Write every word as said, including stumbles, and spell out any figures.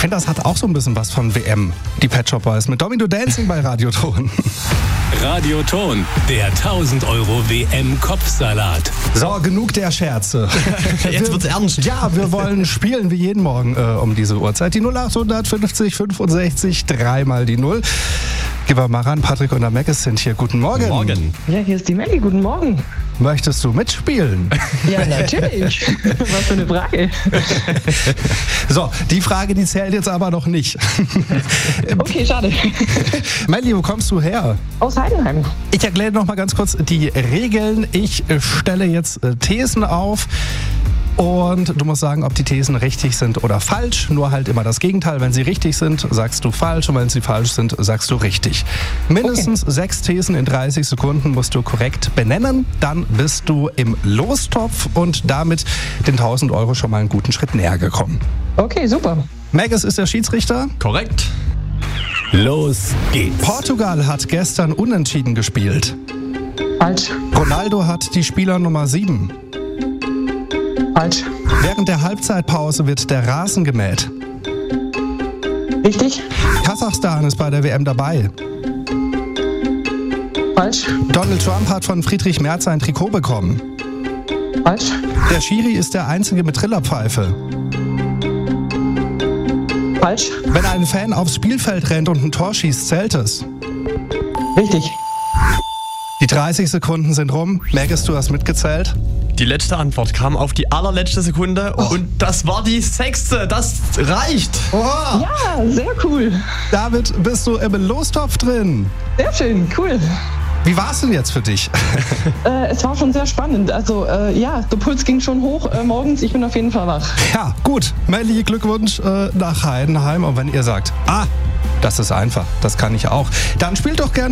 finde, das hat auch so ein bisschen was von W M. Die Pet Shop Boys mit Domino Dancing bei Radioton. Radioton, der tausend Euro W M-Kopfsalat. So, genug der Scherze. Jetzt wird's ernst. Ja, wir wollen spielen wie jeden Morgen äh, um diese Uhrzeit. Die null acht fünfzig fünfundsechzig, dreimal die null. Gehen wir mal ran. Patrick und der Meckes sind hier. Guten Morgen. Guten Morgen. Ja, hier ist die Melli. Guten Morgen. Möchtest du mitspielen? Ja, natürlich. Was für eine Frage. So, die Frage, die zählt jetzt aber noch nicht. Okay, schade. Melli, wo kommst du her? Aus Heidenheim. Ich erkläre noch mal ganz kurz die Regeln. Ich äh, stelle jetzt äh, Thesen auf. Und du musst sagen, ob die Thesen richtig sind oder falsch. Nur halt immer das Gegenteil. Wenn sie richtig sind, sagst du falsch. Und wenn sie falsch sind, sagst du richtig. Mindestens okay. sechs Thesen in dreißig Sekunden musst du korrekt benennen. Dann bist du im Lostopf und damit den tausend Euro schon mal einen guten Schritt näher gekommen. Okay, super. Meckes ist der Schiedsrichter. Korrekt. Los geht's. Portugal hat gestern unentschieden gespielt. Falsch. Ronaldo hat die Spielernummer sieben. Falsch. Während der Halbzeitpause wird der Rasen gemäht. Richtig. Kasachstan ist bei der W M dabei. Falsch. Donald Trump hat von Friedrich Merz ein Trikot bekommen. Falsch. Der Schiri ist der Einzige mit Trillerpfeife. Falsch. Wenn ein Fan aufs Spielfeld rennt und ein Tor schießt, zählt es. Richtig. Die dreißig Sekunden sind rum. Meckes, du hast mitgezählt. Die letzte Antwort kam auf die allerletzte Sekunde Oh. und das war die sechste. Das reicht. Oha. Ja, sehr cool. David, bist du im Lostopf drin? Sehr schön, cool. Wie war es denn jetzt für dich? Äh, es war schon sehr spannend. Also äh, ja, der Puls ging schon hoch äh, morgens. Ich bin auf jeden Fall wach. Ja, gut. Melli, Glückwunsch äh, nach Heidenheim. Und wenn ihr sagt, ah, das ist einfach, das kann ich auch, dann spielt doch gerne